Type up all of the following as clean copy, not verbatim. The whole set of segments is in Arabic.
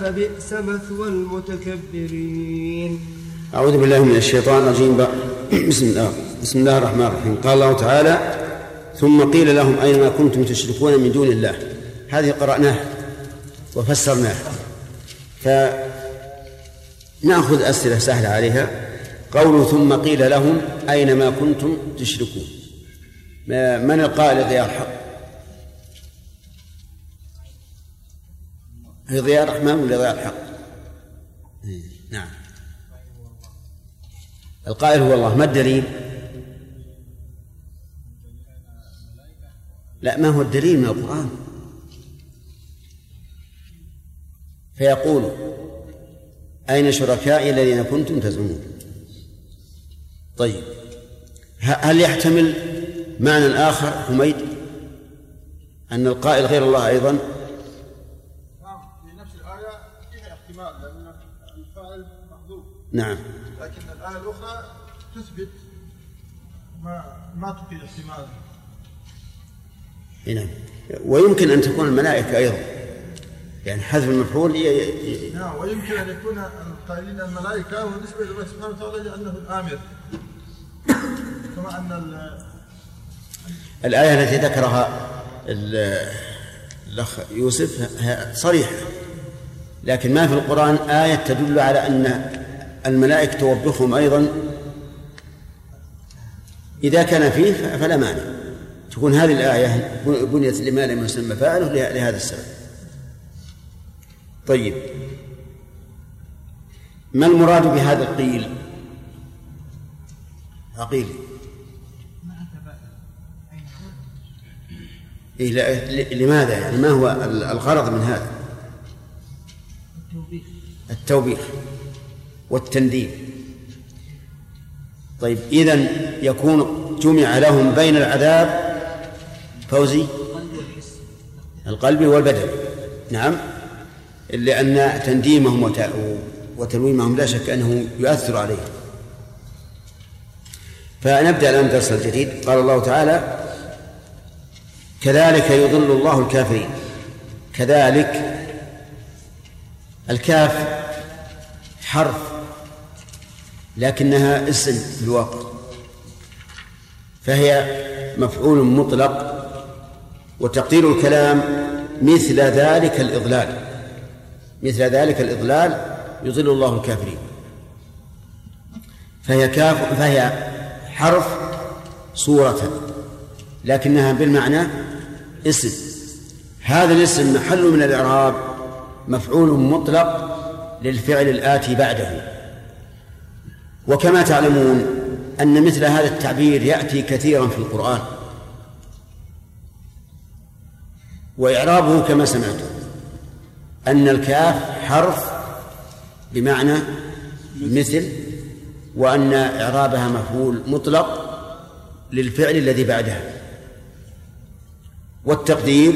فبئس مثوى المتكبرين. أعوذ بالله من الشيطان الرجيم. بسم الله الرحمن الرحيم. قال الله تعالى: ثم قيل لهم أين ما كنتم تشركون من دون الله. هذه قرأناها وفسرناها، فنأخذ أسئلة سهلة عليها. قوله ثم قيل لهم أين ما كنتم تشركون، من القائل ضياء الحق؟ هي ضياء الرحمن ولا ضياء الحق؟ نعم، القائل هو الله. ما الدليل؟ لا، ما هو الدليل؟ من القرآن. فيقول: أين شركائي الذين كنتم تزعمون؟ طيب، هل يحتمل معنى آخر حميد، أن القائل غير الله أيضا؟ نعم، في نفس الآية فيها احتمال لأن الفاعل محذوف. نعم، لكن الآية الأخرى تثبت ما تفيد احتمال. نعم، ويمكن أن تكون الملائكة أيضا، يعني حذف المفعول نعم، ويمكن أن يكون القائلين الملائكة، ونسبة الله سبحانه وتعالى لأنه الآمر، كما أن الآية التي ذكرها الأخ يوسف صريحة، لكن ما في القرآن آية تدل على أن الملائكة توبخهم أيضا. إذا كان فيه فلا مانع تكون هذه الآية بنيت لما لم يسمى فاعله لهذا السبب. طيب، ما المراد بهذا القيل؟ عقيل. لماذا؟ يعني ما هو الغرض من هذا؟ التوبيخ والتنديد. طيب، إذن يكون جمع لهم بين العذاب فوزي القلب والبدن. نعم، لأن تنديمهم وتلويمهم لا شك أنه يؤثر عليهم. فنبدأ الآن درس الجديد. قال الله تعالى: كذلك يضل الله الكافرين. كذلك، الكاف حرف لكنها اسم في الواقع، فهي مفعول مطلق، وتقدير الكلام مثل ذلك الإضلال. مثل ذلك الإضلال يضل الله الكافرين. فهي حرف صورة لكنها بالمعنى اسم. هذا الاسم محل من الإعراب مفعول مطلق للفعل الآتي بعده. وكما تعلمون أن مثل هذا التعبير يأتي كثيرا في القرآن، وإعرابه كما سمعتم أن الكاف حرف بمعنى مثل، وأن إعرابها مفعول مطلق للفعل الذي بعدها. والتقدير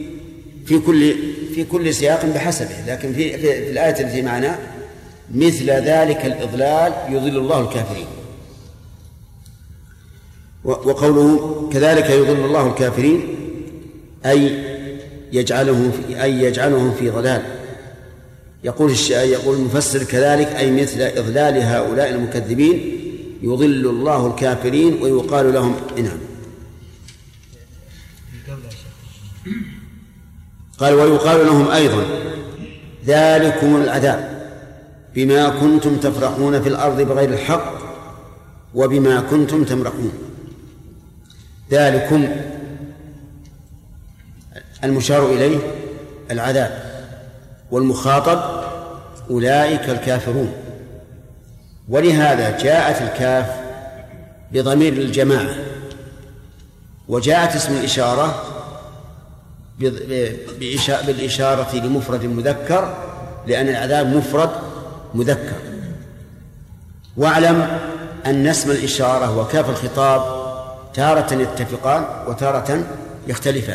في كل سياق بحسبه، لكن في الآية التي معنا مثل ذلك الإضلال يضل الله الكافرين. وقوله كذلك يضل الله الكافرين أي يجعلهم في ضلال. يقول المفسر: كذلك أي مثل إضلال هؤلاء المكذبين يضل الله الكافرين ويقال لهم إنهم. قال: ويقال لهم أيضا ذلكم العذاب بما كنتم تفرحون في الأرض بغير الحق وبما كنتم تمرحون. ذلكم المشار إليه العذاب، والمخاطب أولئك الكافرون. ولهذا جاءت الكاف بضمير الجماعة، وجاءت اسم الإشارة بالإشارة لمفرد مذكر، لأن العذاب مفرد مذكر. واعلم أن اسم الإشارة وكاف الخطاب تارة يتفقان وتارة يختلفان.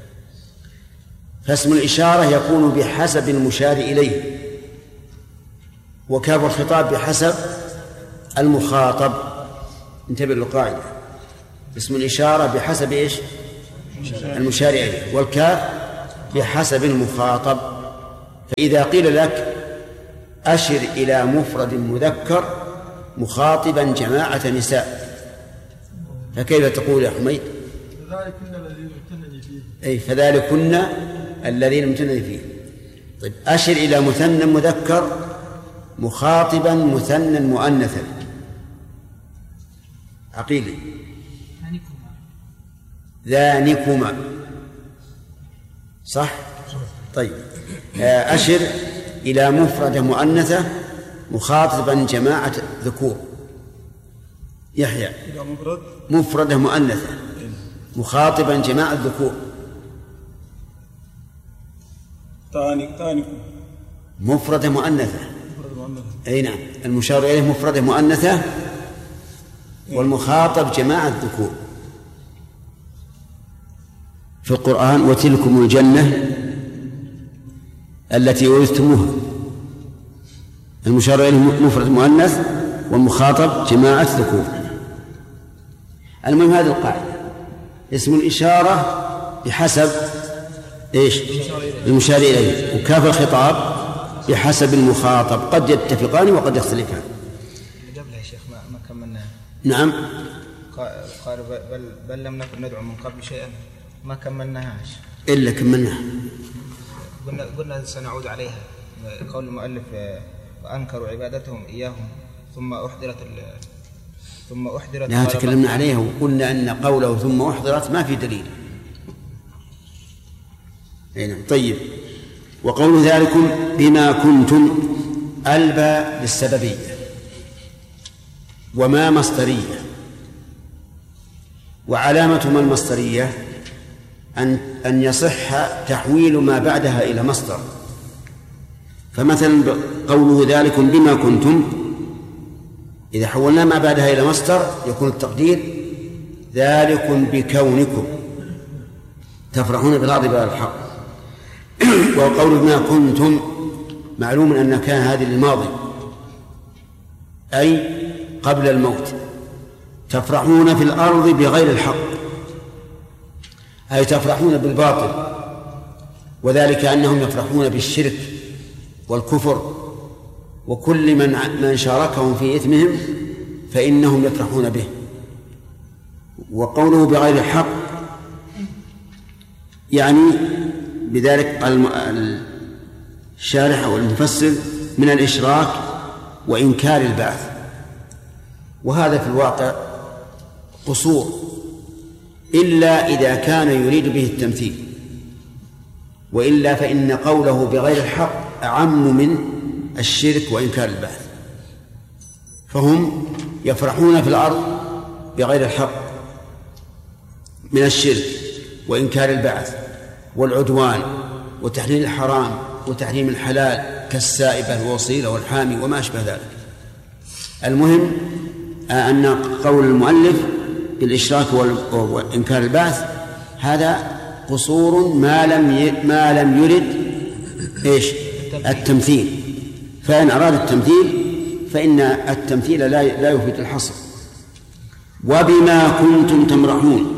فاسم الإشارة يكون بحسب المشار إليه، وكاف الخطاب بحسب المخاطب. انتبه للقاعدة: اسم الإشارة بحسب إيش؟ المشار إليه، والكاف بحسب المخاطب. فإذا قيل لك أشر إلى مفرد مذكر مخاطبا جماعة نساء فكيف تقول يا حميد؟ فذلكن الذين امتنني فيه. أي فذلكن الذين امتنني فيه. طيب أشر إلى مثنى مذكر مخاطبا مثنى مؤنثا. عقيلي ذانكما صح؟ طيب أشر إلى مفردة مؤنثة مخاطبا جماعة ذكور. يحيى مفردة مؤنثة مخاطبا جماعة ذكور. مفردة مؤنثة. أي نعم المشار إليه مفردة مؤنثة والمخاطب جماعة ذكور. في القرآن وتلكم الجنة التي أورثتموها المشار إليه مفرد مؤنث والمخاطب جماعة ذكور. المهم هذه القاعدة اسم الإشارة بحسب إيش المشار إليه وكاف الخطاب بحسب المخاطب قد يتفقان وقد يختلفان. قبلها يا شيخ ما كملناها. نعم قال بل لم نكن ندعو من قبل شيئا ما كملناهاش إلا كملناها. قلنا سنعود عليها. قول المؤلف وأنكروا عبادتهم إياهم ثم أحضرت لا تكلمنا عليها وقلنا أن قوله ثم أحضرت ما في دليل. طيب وقول ذلكم بما كنتم الباء للسببية وما مصدرية وعلامة ما المصدرية أن يصح تحويل ما بعدها إلى مصدر. فمثلا قوله ذلكم بما كنتم إذا حولنا ما بعدها إلى مصدر يكون التقدير ذلكم بكونكم تفرحون بالأرض بغير الحق. وقول بما كنتم معلوم أن كان هذه الماضي أي قبل الموت تفرحون في الأرض بغير الحق أي تفرحون بالباطل وذلك أنهم يفرحون بالشرك والكفر وكل من شاركهم في إثمهم فإنهم يفرحون به. وقوله بغير الحق يعني بذلك الشارح والمفسر من الإشراك وإنكار البعث وهذا في الواقع قصور إلا إذا كان يريد به التمثيل وإلا فإن قوله بغير الحق أعم من الشرك وإنكار البعث. فهم يفرحون في الأرض بغير الحق من الشرك وإنكار البعث والعدوان وتحليل الحرام وتحريم الحلال كالسائبة والوصيلة والحامي وما أشبه ذلك. المهم أن قول المؤلف بالإشراك وإنكار البعث هذا قصور ما لم يرد إيش التمثيل. فإن أراد التمثيل فإن التمثيل لا يفيد الحصر. وبما كنتم تمرحون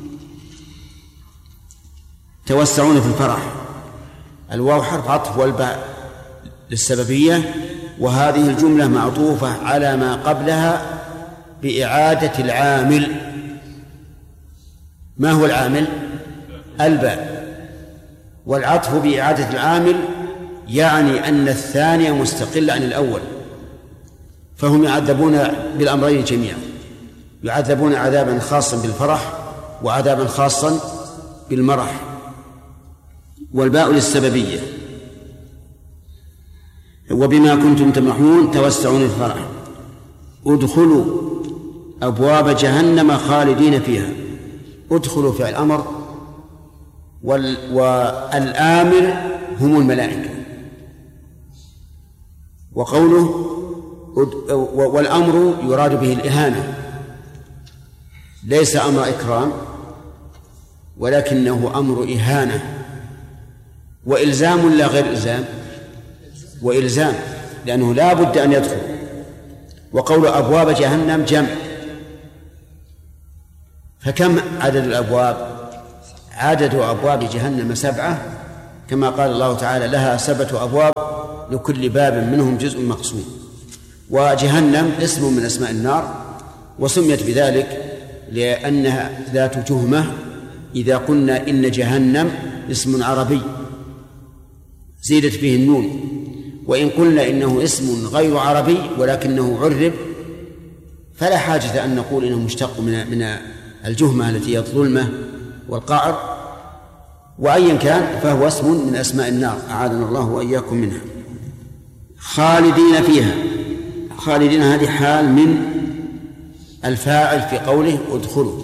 توسعون في الفرح. الواو حرف عطف والباء للسببية وهذه الجملة معطوفة على ما قبلها بإعادة العامل. ما هو العامل؟ الباء. والعطف بإعادة العامل يعني أن الثانية مستقل عن الأول فهم يعذبون بالأمرين جميعا يعذبون عذابا خاصا بالفرح وعذابا خاصا بالمرح. والباء للسببية. وبما كنتم تمرحون توسعون الفرح. ادخلوا أبواب جهنم خالدين فيها. ادخلوا فعل أمر والآمر هم الملائكة. وقوله والأمر يراد به الإهانة ليس أمر إكرام ولكنه أمر إهانة وإلزام لا غير إلزام وإلزام لأنه لا بد أن يدخل. وقول أبواب جهنم جمع فكم عدد الأبواب؟ عدد أبواب جهنم 7 كما قال الله تعالى لها 7 أبواب لكل باب منهم جزء مقسوم. وجهنم اسم من أسماء النار، وسميت بذلك لأنها ذات تهمة. إذا قلنا إن جهنم اسم عربي زيدت فيه النون، وإن قلنا إنه اسم غير عربي ولكنه عرب فلا حاجة أن نقول إنه مشتق من الجهمة التي هي الظلمة والقعر. وأيا كان فهو اسم من أسماء النار، أعاذنا الله وإياكم منها. خالدين فيها، خالدين هذه حال من الفاعل في قوله ادخلوا.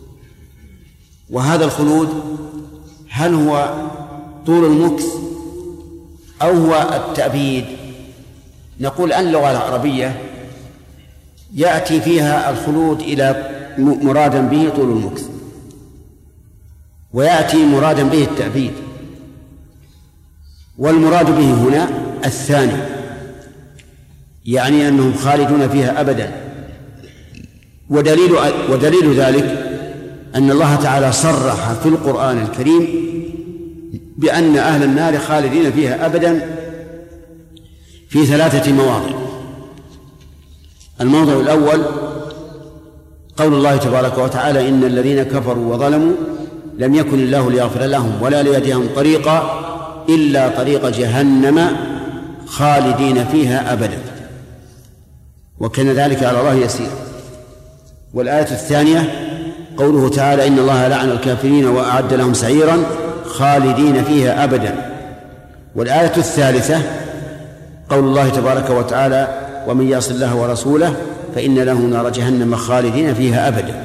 وهذا الخلود هل هو طول المكث أو هو التأبيد؟ نقول أن اللغة العربية يأتي فيها الخلود إلى مرادا به طول المكث، ويأتي مرادا به التأبيد، والمراد به هنا الثاني، يعني أنهم خالدون فيها أبدا. ودليل ذلك أن الله تعالى صرح في القرآن الكريم بأن أهل النار خالدين فيها أبدا في 3 مواضع. الموضع الأول قول الله تبارك وتعالى إن الذين كفروا وظلموا لم يكن الله ليغفر لهم ولا ليهديهم طريقا إلا طريق جهنم خالدين فيها أبدا، وكان ذلك على الله يسير. والآية الثانية قوله تعالى إن الله لعن الكافرين وأعد لهم سعيرا خالدين فيها أبدا. والآية الثالثة قول الله تبارك وتعالى ومن يعص الله ورسوله فإن له نار جهنم خالدين فيها أبدا.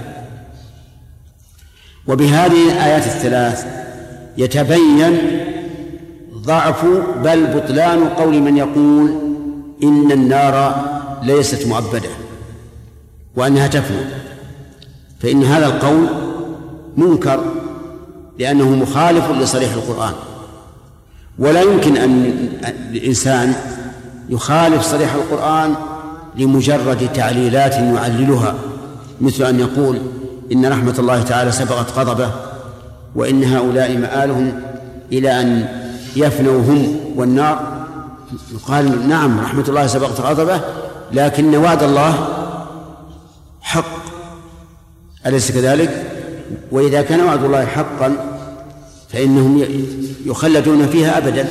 وبهذه الآيات الثلاث يتبين ضعف بل بطلان قول من يقول إن النار ليست مؤبدة وأنها تفنى، فإن هذا القول منكر لأنه مخالف لصريح القرآن. ولا يمكن أن الإنسان يخالف صريح القرآن لمجرد تعليلات يعللها، مثل أن يقول إن رحمة الله تعالى سبقت غضبه وإن هؤلاء مآلهم إلى أن يفنوا هم والنار. يقال نعم رحمة الله سبقت غضبه، لكن وعد الله حق، أليس كذلك؟ وإذا كان وعد الله حقا فإنهم يخلدون فيها أبدا.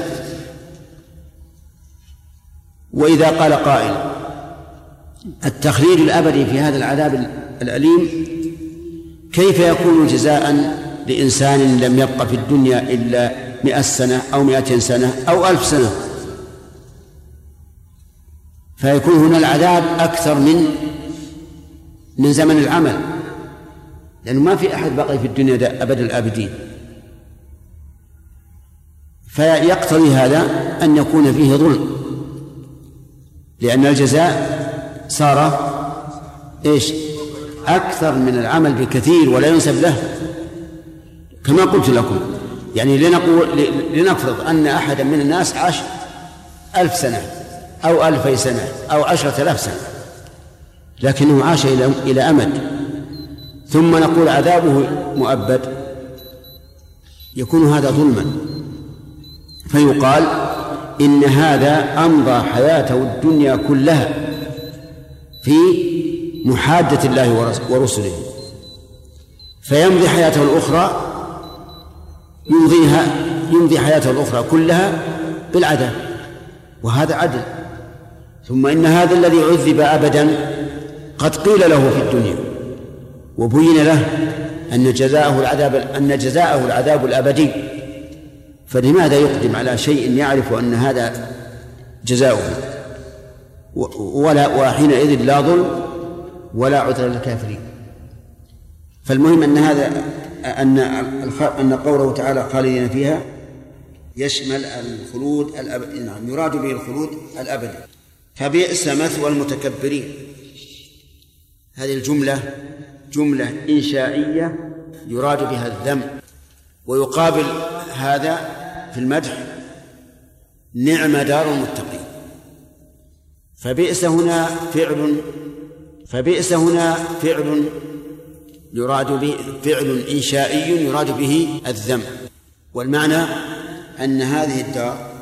وإذا قال قائل التخليد الأبدي في هذا العذاب الأليم كيف يكون جزاء لإنسان لم يبق في الدنيا إلا 100 سنة أو 200 سنة أو 1000 سنة؟ فيكون هنا العذاب أكثر من زمن العمل، لأنه ما في أحد بقي في الدنيا أبد الآبدين. فيقتضي هذا أن يكون فيه ظلم، لأن الجزاء صار أكثر من العمل بكثير ولا ينسب له. كما قلت لكم يعني لنفرض أن أحدا من الناس عاش 1000 سنة أو 2000 سنة أو 10,000 سنة، لكنه عاش إلى أمد، ثم نقول عذابه مؤبد، يكون هذا ظلما. فيقال إن هذا أمضى حياته الدنيا كلها في محادة الله ورسله، فيمضي حياته الأخرى يمضي حياته الأخرى كلها بالعذاب، وهذا عدل. ثم إن هذا الذي عذب أبدا قد قيل له في الدنيا وبين له أن جزاءه العذاب الأبدي، فلماذا يقدم على شيء يعرف أن هذا جزاؤه؟ وحينئذ لا ظلم ولا عذر للكافرين. فالمهم أن قوله تعالى خالدين فيها يشمل الخلود الأبدي، نعم يراد به الخلود الأبدي. فبئس مثوى المتكبرين، هذه الجملة جملة إنشائية يراد بها الذم، ويقابل هذا في المدح نعم دار المتقين. فبئس هنا فعل يراد به فعل إنشائي يراد به الذم، والمعنى أن هذه الدار